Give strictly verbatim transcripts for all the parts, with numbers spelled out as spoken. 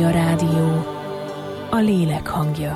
A rádió, a lélek hangja.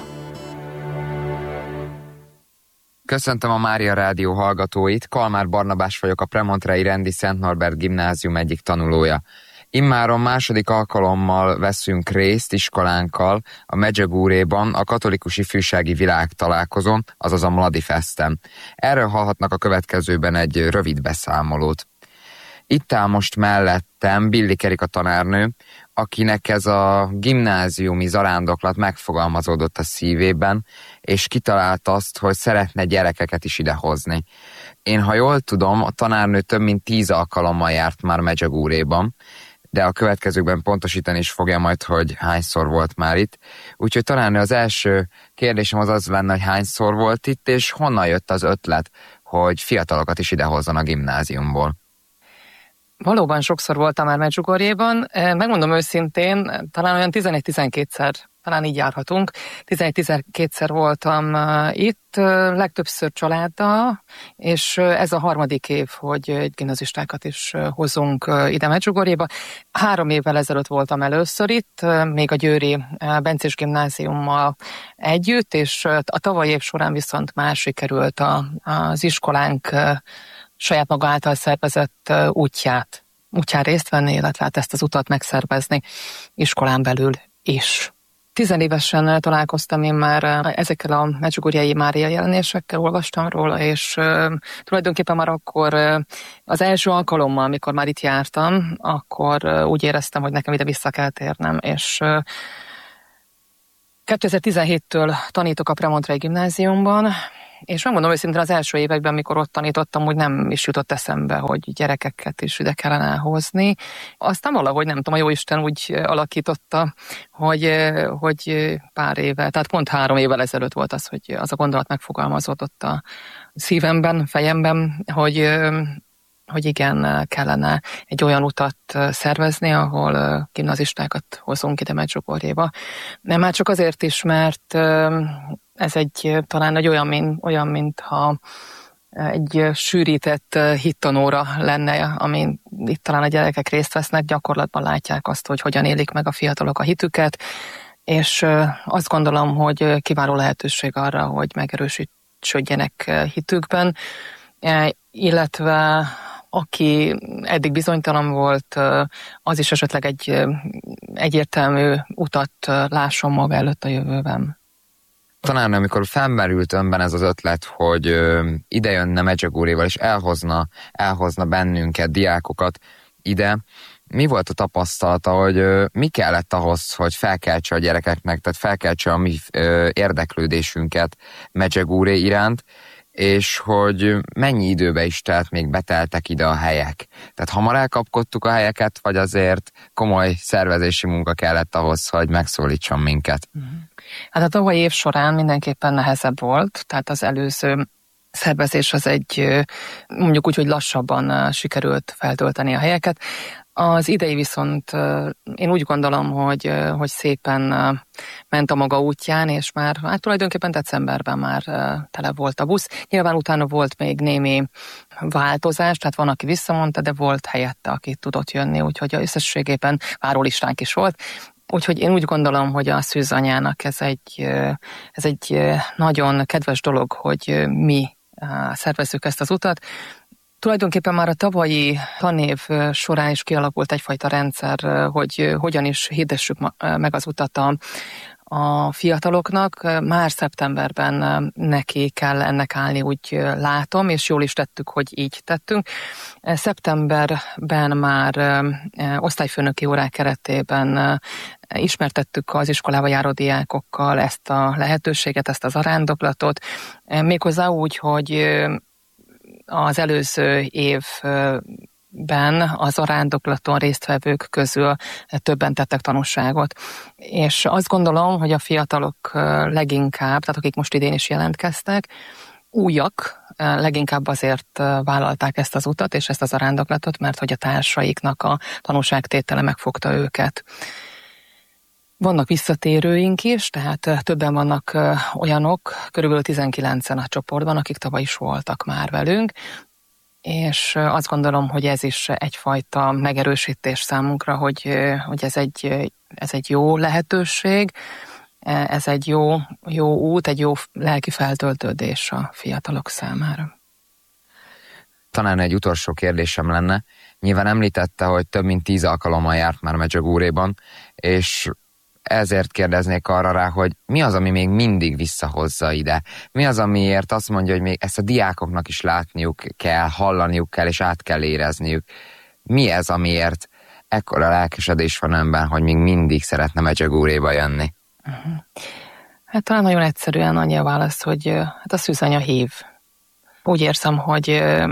Köszöntöm a Mária Rádió hallgatóit, Kalmár Barnabás vagyok, a Premontrei Rendi Szent Norbert Gimnázium egyik tanulója. Immáron második alkalommal veszünk részt iskolánkkal a Medjugorjéban a katolikus ifjúsági világtalálkozón, azaz a Mladi Festen. Erről hallhatnak a következőben egy rövid beszámolót. Itt áll most mellettem Billik Erika tanárnő, akinek ez a gimnáziumi zarándoklat megfogalmazódott a szívében, és kitalált azt, hogy szeretne gyerekeket is idehozni. Én, ha jól tudom, a tanárnő több mint tíz alkalommal járt már Medjugorjéban, de a következőkben pontosítani is fogja majd, hogy hányszor volt már itt. Úgyhogy tanárnő, az első kérdésem az az lenne, hogy hányszor volt itt, és honnan jött az ötlet, hogy fiatalokat is idehozzon a gimnáziumból? Valóban sokszor voltam már Medjugorjéban. Megmondom őszintén, talán olyan tizenegy-tizenkétszer, talán így járhatunk. tizenegy-tizenkétszer voltam itt, legtöbbször családdal, és ez a harmadik év, hogy gimnazistákat is hozunk ide Medjugorjéba. Három évvel ezelőtt voltam először itt, még a győri Bencés gimnáziummal együtt, és a tavalyi év során viszont már sikerült az iskolánk saját maga által szervezett útját, útján részt venni, illetve hát ezt az utat megszervezni iskolán belül is. Tizenévesen találkoztam én már ezekkel a medjugorjei Mária jelenésekkel, olvastam róla, és uh, tulajdonképpen már akkor uh, az első alkalommal, amikor már itt jártam, akkor uh, úgy éreztem, hogy nekem ide vissza kell térnem, és uh, kétezer-tizenhéttől tanítok a Premontrei Gimnáziumban, és megmondom őszintén, az első években, mikor ott tanítottam, hogy nem is jutott eszembe, hogy gyerekeket is ide kellene hozni. Aztán valahogy, nem tudom, a Jóisten úgy alakította, hogy, hogy pár éve, tehát pont három évvel ezelőtt volt az, hogy az a gondolat megfogalmazódott a szívemben, fejemben, hogy, hogy igen, kellene egy olyan utat szervezni, ahol gimnazistákat hozunk ide Medjugorjéba. Nem már csak azért is, mert ez egy talán egy olyan, mint, olyan, mintha egy sűrített hittanóra lenne, amin itt talán a gyerekek részt vesznek, gyakorlatban látják azt, hogy hogyan élik meg a fiatalok a hitüket, és azt gondolom, hogy kiváló lehetőség arra, hogy megerősítsödjenek hitükben, illetve aki eddig bizonytalan volt, az is esetleg egy egyértelmű utat lásson maga előtt a jövőben. Tanárnő, amikor felmerült önben ez az ötlet, hogy ö, ide jönne Medjugorjéval, és elhozna, elhozna bennünket, diákokat ide, mi volt a tapasztalata, hogy ö, mi kellett ahhoz, hogy felkeltse a gyerekeknek, tehát felkeltse a mi ö, érdeklődésünket Medjugorje iránt, és hogy mennyi időbe is telt, még beteltek ide a helyek. Tehát hamar elkapkodtuk a helyeket, vagy azért komoly szervezési munka kellett ahhoz, hogy megszólítson minket? Hát a tavalyi év során mindenképpen nehezebb volt, tehát az előző szervezés az egy, mondjuk úgy, hogy lassabban sikerült feltölteni a helyeket. Az idei viszont én úgy gondolom, hogy, hogy szépen ment a maga útján, és már hát tulajdonképpen decemberben már tele volt a busz. Nyilván utána volt még némi változás, tehát van, aki visszamondta, de volt helyette, aki tudott jönni, úgyhogy összességében várólistánk is volt. Úgyhogy én úgy gondolom, hogy a szűzanyának ez egy, ez egy nagyon kedves dolog, hogy mi szervezzük ezt az utat. Tulajdonképpen már a tavalyi tanév során is kialakult egyfajta rendszer, hogy hogyan is hirdessük meg az utat a, a fiataloknak. Már szeptemberben neki kell ennek állni, úgy látom, és jól is tettük, hogy így tettünk. Szeptemberben már osztályfőnöki órák keretében ismertettük az iskolába járó diákokkal ezt a lehetőséget, ezt az arándoklatot, méghozzá úgy, hogy az előző évben az arándoklaton résztvevők közül többen tettek tanúságot. És azt gondolom, hogy a fiatalok leginkább, tehát akik most idén is jelentkeztek, újak, leginkább azért vállalták ezt az utat és ezt az arándoklatot, mert hogy a társaiknak a tanúságtétele megfogta őket. Vannak visszatérőink is, tehát többen vannak olyanok, körülbelül tizenkilencen a csoportban, akik tavaly is voltak már velünk, és azt gondolom, hogy ez is egyfajta megerősítés számunkra, hogy, hogy ez, egy, ez egy jó lehetőség, ez egy jó, jó út, egy jó lelki feltöltődés a fiatalok számára. Talán egy utolsó kérdésem lenne. Nyilván említette, hogy több mint tíz alkalommal járt már Medjugorjéban, és ezért kérdeznék arra rá, hogy mi az, ami még mindig visszahozza ide? Mi az, amiért azt mondja, hogy még ezt a diákoknak is látniuk kell, hallaniuk kell, és át kell érezniük? Mi ez, amiért ekkora lelkesedés van önben, hogy még mindig szeretne Medjugorjéba jönni? Uh-huh. Hát talán nagyon egyszerűen annyi a válasz, hogy hát a szűzanya hív. Úgy érzem, hogy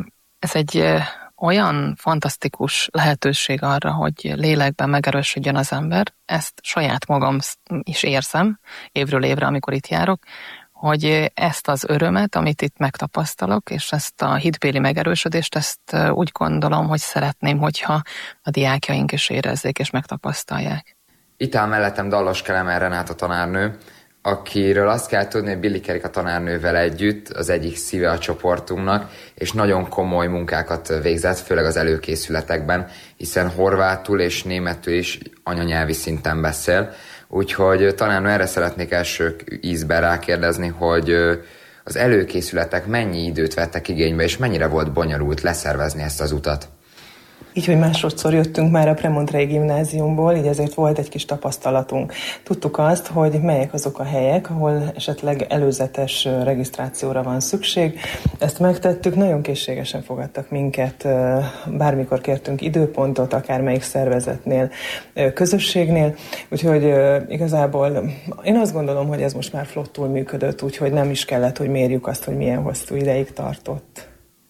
ez egy olyan fantasztikus lehetőség arra, hogy lélekben megerősödjön az ember. Ezt saját magam is érzem évről évre, amikor itt járok, hogy ezt az örömet, amit itt megtapasztalok, és ezt a hitbéli megerősödést, ezt úgy gondolom, hogy szeretném, hogyha a diákjaink is érezzék és megtapasztalják. Itt áll mellettem Dallos Kelemen Renáta tanárnő, akiről azt kell tudni, hogy Billik Erika tanárnővel együtt az egyik szíve a csoportunknak, és nagyon komoly munkákat végzett, főleg az előkészületekben, hiszen horvátul és németül is anyanyelvi szinten beszél. Úgyhogy tanárnő, erre szeretnék első ízben rákérdezni, hogy az előkészületek mennyi időt vettek igénybe, és mennyire volt bonyolult leszervezni ezt az utat? Így, hogy másodszor jöttünk már a Premontrei gimnáziumból, így ezért volt egy kis tapasztalatunk. Tudtuk azt, hogy melyek azok a helyek, ahol esetleg előzetes regisztrációra van szükség. Ezt megtettük, nagyon készségesen fogadtak minket, bármikor kértünk időpontot, akármelyik szervezetnél, közösségnél. Úgyhogy igazából én azt gondolom, hogy ez most már flottul működött, úgyhogy nem is kellett, hogy mérjük azt, hogy milyen hosszú ideig tartott.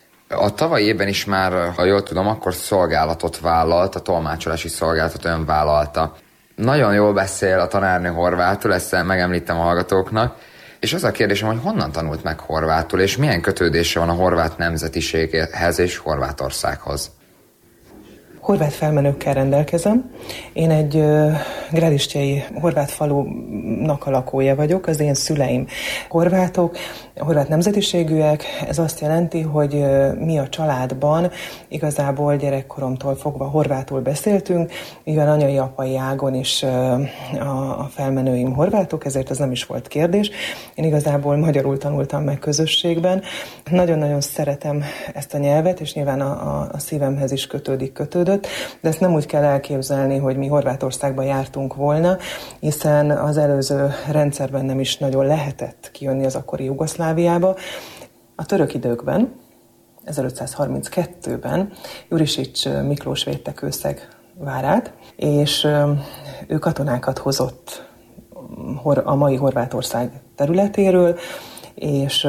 A tavalyi évben is már, ha jól tudom, akkor szolgálatot vállalt, a tolmácsolási szolgálatot ön vállalta. Nagyon jól beszél a tanárnő horvátul, ezt megemlítem a hallgatóknak, és az a kérdésem, hogy honnan tanult meg horvátul, és milyen kötődése van a horvát nemzetiséghez és Horvátországhoz? Horvát felmenőkkel rendelkezem. Én egy uh, gradišćei horvát falunak a lakója vagyok, az én szüleim horvátok, horvát nemzetiségűek. Ez azt jelenti, hogy uh, mi a családban igazából gyerekkoromtól fogva horvátul beszéltünk, mivel anyai, apai ágon is uh, a, a felmenőim horvátok, ezért ez nem is volt kérdés. Én igazából magyarul tanultam meg közösségben. Nagyon-nagyon szeretem ezt a nyelvet, és nyilván a, a, a szívemhez is kötődik, kötődött. De ezt nem úgy kell elképzelni, hogy mi Horvátországban jártunk volna, hiszen az előző rendszerben nem is nagyon lehetett kijönni az akkori Jugoszláviába. A török időkben, ezerötszázharminckettőben Jurisics Miklós védte Kőszeg várát, és ő katonákat hozott a mai Horvátország területéről, és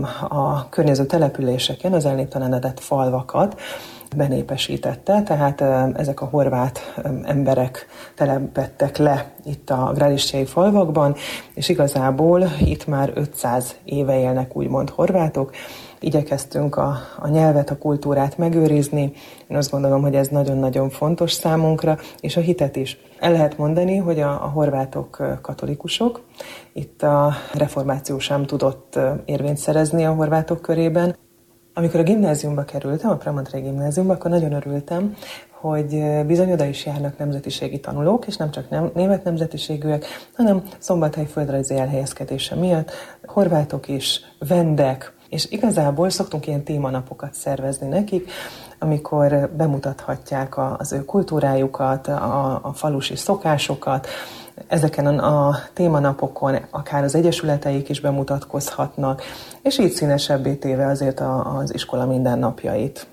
a környező településeken az elnéptelenedett falvakat benépesítette, tehát ezek a horvát emberek telepedtek le itt a gradišćei falvakban, és igazából itt már ötszáz éve élnek úgymond horvátok. Igyekeztünk a, a nyelvet, a kultúrát megőrizni. Én azt gondolom, hogy ez nagyon-nagyon fontos számunkra, és a hitet is. El lehet mondani, hogy a, a horvátok katolikusok. Itt a reformáció sem tudott érvényt szerezni a horvátok körében. Amikor a gimnáziumba kerültem, a Premontrei gimnáziumba, akkor nagyon örültem, hogy bizony oda is járnak nemzetiségi tanulók, és nem csak nem, német nemzetiségűek, hanem Szombathely földrajzi elhelyezkedése miatt horvátok is, vendek, és igazából szoktunk ilyen témanapokat szervezni nekik, amikor bemutathatják az ő kultúrájukat, a, a falusi szokásokat. Ezeken a, a témanapokon akár az egyesületeik is bemutatkozhatnak, és így színesebbé téve azért a, az iskola mindennapjait.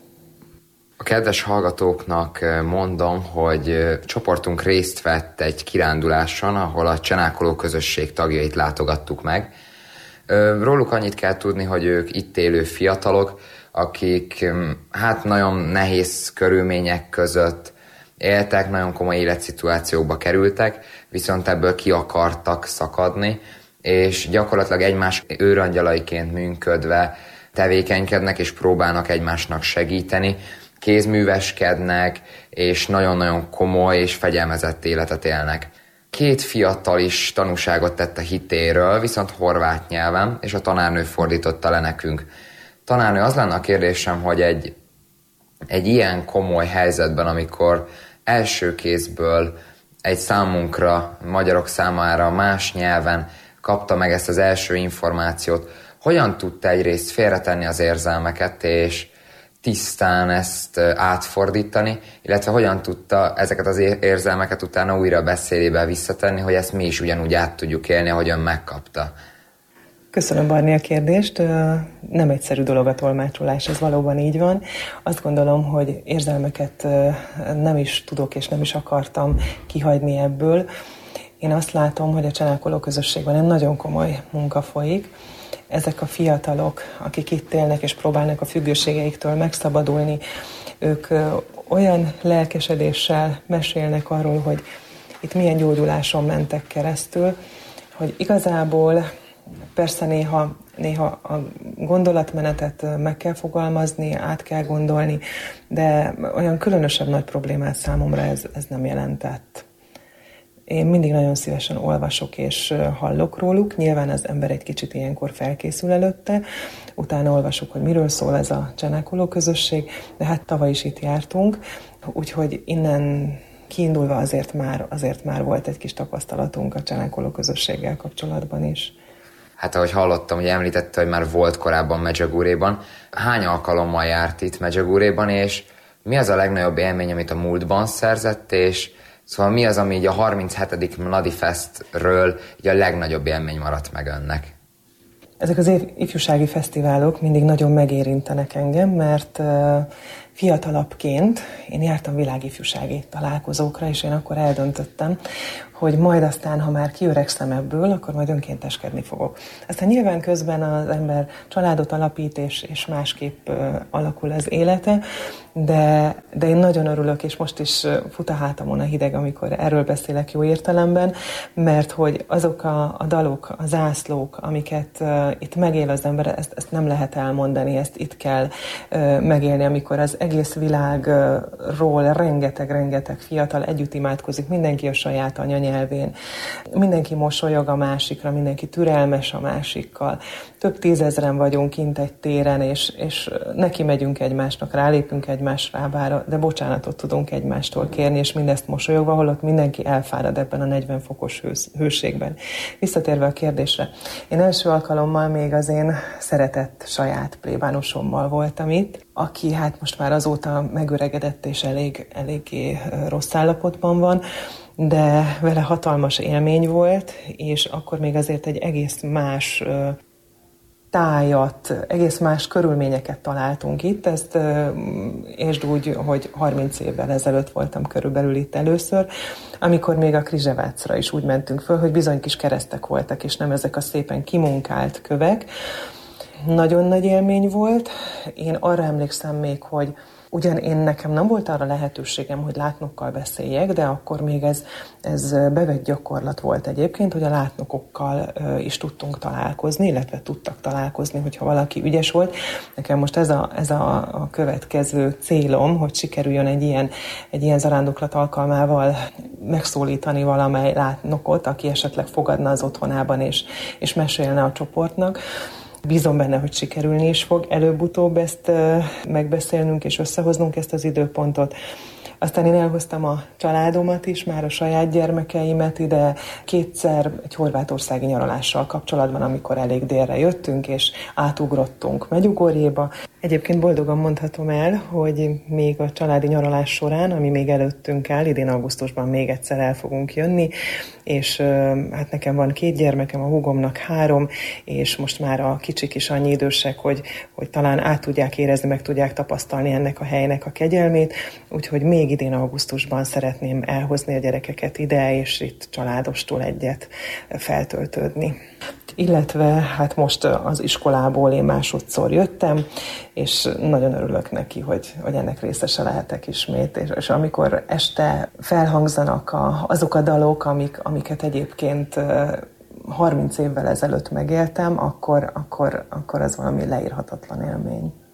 A kedves hallgatóknak mondom, hogy csoportunk részt vett egy kiránduláson, ahol a Csenákoló közösség tagjait látogattuk meg. Róluk annyit kell tudni, hogy ők itt élő fiatalok, akik hát nagyon nehéz körülmények között éltek, nagyon komoly életszituációkba kerültek, viszont ebből ki akartak szakadni, és gyakorlatilag egymás őrangyalaiként működve tevékenykednek, és próbálnak egymásnak segíteni, kézműveskednek, és nagyon-nagyon komoly és fegyelmezett életet élnek. Két fiatal is tanúságot tett a hitéről, viszont horvát nyelven, és a tanárnő fordította le nekünk. Tanárnő, az lenne a kérdésem, hogy egy egy ilyen komoly helyzetben, amikor első kézből egy számunkra, magyarok számára más nyelven kapta meg ezt az első információt, hogyan tudta egyrészt félretenni az érzelmeket, és tisztán ezt átfordítani, illetve hogyan tudta ezeket az érzelmeket utána újra beszélébe visszatenni, hogy ezt mi is ugyanúgy át tudjuk élni, ahogyan megkapta. Köszönöm, Barni, a kérdést. Nem egyszerű dolog a tolmácsolás, ez valóban így van. Azt gondolom, hogy érzelmeket nem is tudok és nem is akartam kihagyni ebből. Én azt látom, hogy a csalákoló közösségben egy nagyon komoly munka folyik. Ezek a fiatalok, akik itt élnek és próbálnak a függőségeiktől megszabadulni, ők olyan lelkesedéssel mesélnek arról, hogy itt milyen gyógyuláson mentek keresztül, hogy igazából persze néha, néha a gondolatmenetet meg kell fogalmazni, át kell gondolni, de olyan különösebb nagy problémát számomra ez, ez nem jelentett. Én mindig nagyon szívesen olvasok és hallok róluk. Nyilván az ember egy kicsit ilyenkor felkészül előtte, utána olvasok, hogy miről szól ez a csalákoló közösség, de hát tavaly is itt jártunk, úgyhogy innen kiindulva azért már, azért már volt egy kis tapasztalatunk a csalákoló közösséggel kapcsolatban is. Hát ahogy hallottam, hogy említette, hogy már volt korábban Medjugorjéban. Hány alkalommal járt itt Medjugorjéban, és mi az a legnagyobb élmény, amit a múltban szerzett, és szóval mi az, ami így a harminchetedik Mladi Festről így a legnagyobb élmény maradt meg önnek? Ezek az ifjúsági fesztiválok mindig nagyon megérintenek engem, mert fiatalabbként én jártam világifjúsági találkozókra, és én akkor eldöntöttem, hogy majd aztán, ha már kiöregszem ebből, akkor majd önkénteskedni fogok. Aztán nyilván közben az ember családot alapít, és, és másképp alakul az élete, de, de én nagyon örülök, és most is fut a hátamon a hideg, amikor erről beszélek jó értelemben, mert hogy azok a, a dalok, a zászlók, amiket uh, itt megél az ember, ezt, ezt nem lehet elmondani, ezt itt kell uh, megélni, amikor az egész világról rengeteg-rengeteg fiatal együtt imádkozik, mindenki a saját anyanyelvén, mindenki mosolyog a másikra, mindenki türelmes a másikkal. Több tízezren vagyunk kint egy téren, és, és neki megyünk egymásnak, rálépünk egymás rábára, de bocsánatot tudunk egymástól kérni, és mindezt mosolyogva, holott mindenki elfárad ebben a negyven fokos hős, hőségben. Visszatérve a kérdésre, én első alkalommal még az én szeretett saját plébánosommal voltam itt, aki hát most már azóta megöregedett és elég, eléggé rossz állapotban van, de vele hatalmas élmény volt, és akkor még azért egy egész más tájat, egész más körülményeket találtunk itt. Ezt értsd úgy, hogy harminc évvel ezelőtt voltam körülbelül itt először, amikor még a Krizsevácra is úgy mentünk föl, hogy bizony kis keresztek voltak, és nem ezek a szépen kimunkált kövek. Nagyon nagy élmény volt. Én arra emlékszem még, hogy ugyan én nekem nem volt arra lehetőségem, hogy látnokkal beszéljek, de akkor még ez, ez bevett gyakorlat volt egyébként, hogy a látnokokkal is tudtunk találkozni, illetve tudtak találkozni, hogyha valaki ügyes volt. Nekem most ez a, ez a, a következő célom, hogy sikerüljön egy ilyen, egy ilyen zarándoklat alkalmával megszólítani valamely látnokot, aki esetleg fogadna az otthonában és, és mesélne a csoportnak. Bízom benne, hogy sikerülni is fog előbb-utóbb ezt megbeszélnünk és összehoznunk ezt az időpontot. Aztán én elhoztam a családomat is, már a saját gyermekeimet ide kétszer egy horvátországi nyaralással kapcsolatban, amikor elég délre jöttünk, és átugrottunk Medjugorjéba. Egyébként boldogan mondhatom el, hogy még a családi nyaralás során, ami még előttünk áll, idén augusztusban még egyszer el fogunk jönni, és hát nekem van két gyermekem, a húgomnak három, és most már a kicsik is annyi idősek, hogy, hogy talán át tudják érezni, meg tudják tapasztalni ennek a helynek a kegyelmét, úgyhogy még idén augusztusban szeretném elhozni a gyerekeket ide, és itt családostól egyet feltöltődni. Illetve hát most az iskolából én másodszor jöttem, és nagyon örülök neki, hogy, hogy ennek részese lehetek ismét. És, és amikor este felhangzanak a, azok a dalok, amik, amiket egyébként harminc évvel ezelőtt megéltem, akkor, akkor, akkor ez valami leírhatatlan élmény.